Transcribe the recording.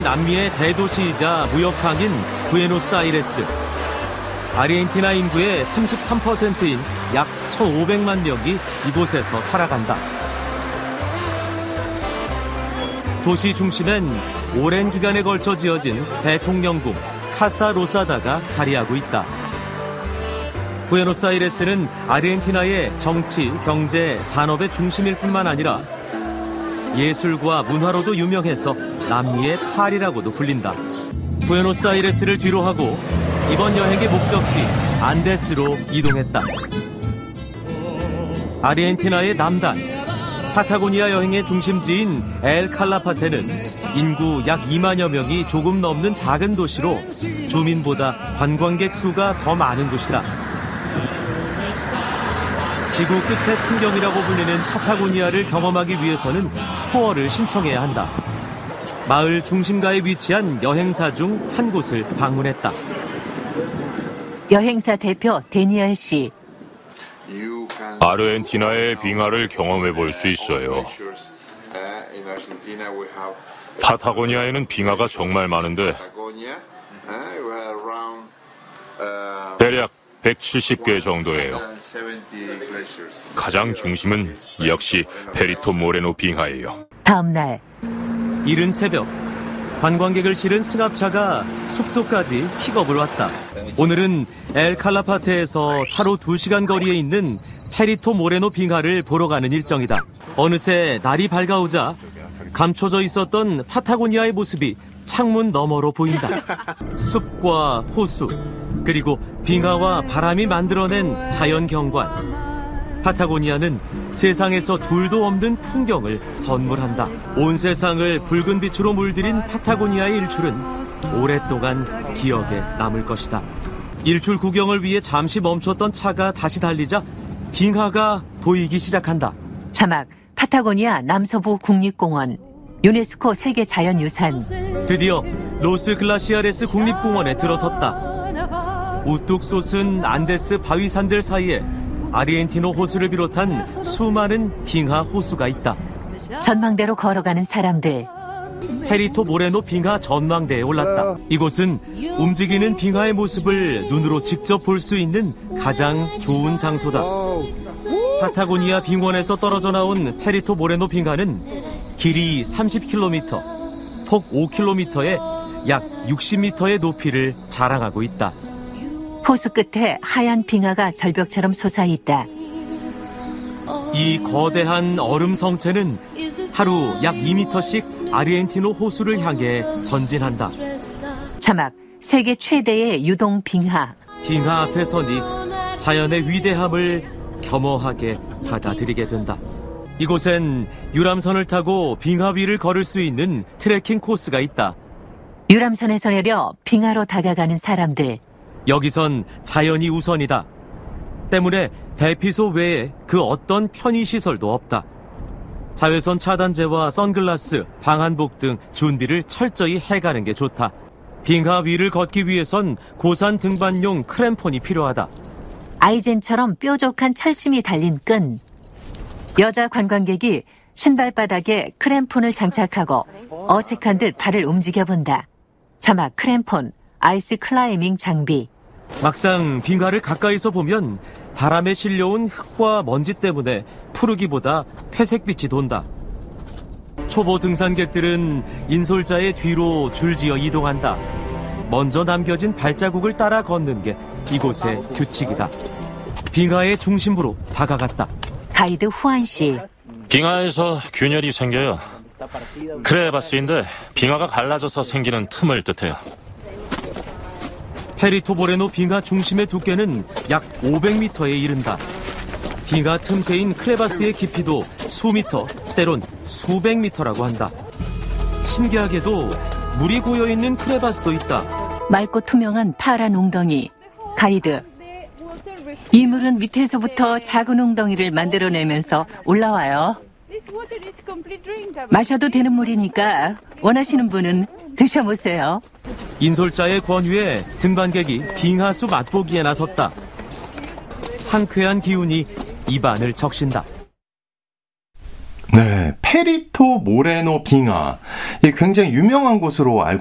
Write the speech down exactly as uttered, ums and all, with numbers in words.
남미의 대도시이자 무역항인 부에노스아이레스. 아르헨티나 인구의 삼십삼 퍼센트인 약 천오백만 명이 이곳에서 살아간다. 도시 중심엔 오랜 기간에 걸쳐 지어진 대통령궁 카사 로사다가 자리하고 있다. 부에노스아이레스는 아르헨티나의 정치, 경제, 산업의 중심일 뿐만 아니라 예술과 문화로도 유명해서 남미의 파리라고도 불린다. 부에노스아이레스를 뒤로 하고 이번 여행의 목적지 안데스로 이동했다. 아르헨티나의 남단 파타고니아 여행의 중심지인 엘 칼라파테는 인구 약 이만여 명이 조금 넘는 작은 도시로 주민보다 관광객 수가 더 많은 곳이다. 지구 끝의 풍경이라고 불리는 파타고니아를 경험하기 위해서는 투어를 신청해야 한다. 마을 중심가에 위치한 여행사 중 한 곳을 방문했다. 여행사 대표 데니얼 씨. 아르헨티나의 빙하를 경험해 볼 수 있어요. 파타고니아에는 빙하가 정말 많은데 대략 백칠십 개 정도예요. 가장 중심은 역시 페리토 모레노 빙하예요. 다음 날 이른 새벽 관광객을 실은 승합차가 숙소까지 픽업을 왔다. 오늘은 엘 칼라파테에서 차로 두 시간 거리에 있는 페리토 모레노 빙하를 보러 가는 일정이다. 어느새 날이 밝아오자 감춰져 있었던 파타고니아의 모습이 창문 너머로 보인다. 숲과 호수, 그리고 빙하와 바람이 만들어낸 자연 경관. 파타고니아는 세상에서 둘도 없는 풍경을 선물한다. 온 세상을 붉은 빛으로 물들인 파타고니아의 일출은 오랫동안 기억에 남을 것이다. 일출 구경을 위해 잠시 멈췄던 차가 다시 달리자 빙하가 보이기 시작한다. 자막 파타고니아 남서부 국립공원 유네스코 세계자연유산. 드디어 로스 글라시아레스 국립공원에 들어섰다. 우뚝 솟은 안데스 바위산들 사이에 아르헨티노 호수를 비롯한 수많은 빙하 호수가 있다. 전망대로 걸어가는 사람들. 페리토 모레노 빙하 전망대에 올랐다. 이곳은 움직이는 빙하의 모습을 눈으로 직접 볼 수 있는 가장 좋은 장소다. 파타고니아 빙원에서 떨어져 나온 페리토 모레노 빙하는 길이 삼십 킬로미터, 폭 오 킬로미터에 약 육십 미터의 높이를 자랑하고 있다. 호수 끝에 하얀 빙하가 절벽처럼 솟아있다. 이 거대한 얼음 성체는 하루 약 이 미터씩 아르헨티노 호수를 향해 전진한다. 자막 세계 최대의 유동 빙하. 빙하 앞에 서니 자연의 위대함을 겸허하게 받아들이게 된다. 이곳엔 유람선을 타고 빙하 위를 걸을 수 있는 트레킹 코스가 있다. 유람선에서 내려 빙하로 다가가는 사람들. 여기선 자연이 우선이다. 때문에 대피소 외에 그 어떤 편의시설도 없다. 자외선 차단제와 선글라스, 방한복 등 준비를 철저히 해가는 게 좋다. 빙하 위를 걷기 위해선 고산 등반용 크램폰이 필요하다. 아이젠처럼 뾰족한 철심이 달린 끈. 여자 관광객이 신발바닥에 크램폰을 장착하고 어색한 듯 발을 움직여본다. 자막 크램폰, 아이스 클라이밍 장비. 막상 빙하를 가까이서 보면 바람에 실려온 흙과 먼지 때문에 푸르기보다 회색빛이 돈다. 초보 등산객들은 인솔자의 뒤로 줄지어 이동한다. 먼저 남겨진 발자국을 따라 걷는 게 이곳의 규칙이다. 빙하의 중심부로 다가갔다. 가이드 후안 씨. 빙하에서 균열이 생겨요. 크레바스인데 빙하가 갈라져서 생기는 틈을 뜻해요. 페리토 모레노 빙하 중심의 두께는 약 오백 미터에 이른다. 빙하 틈새인 크레바스의 깊이도 수미터, 때론 수백 미터라고 한다. 신기하게도 물이 고여있는 크레바스도 있다. 맑고 투명한 파란 웅덩이. 가이드. 이 물은 밑에서부터 작은 웅덩이를 만들어내면서 올라와요. 마셔도 되는 물이니까 원하시는 분은 드셔보세요. 인솔자의 권유에 등반객이 빙하수 맛보기에 나섰다. 상쾌한 기운이 입안을 적신다. 네, 페리토 모레노 빙하. 이 굉장히 유명한 곳으로 알고